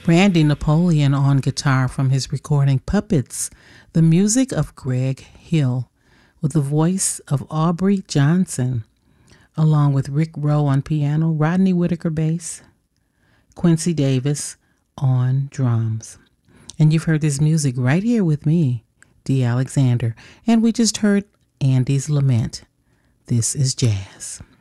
Randy Napoleon on guitar from his recording Puppets, the music of Greg Hill, with the voice of Aubrey Johnson, along with Rick Rowe on piano, Rodney Whitaker bass, Quincy Davis on drums. And you've heard this music right here with me, Dee Alexander, and we just heard Andy's Lament. This is jazz.